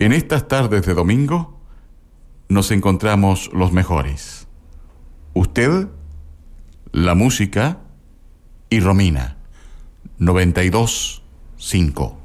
En estas tardes de domingo nos encontramos los mejores. Usted, la música y Romina 92.5.